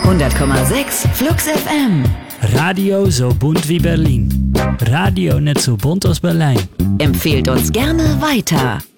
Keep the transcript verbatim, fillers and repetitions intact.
hundert Komma sechs Flux F M. Radio so bunt wie Berlin. Radio net so bunt als Berlijn. Empfehlt uns gerne weiter.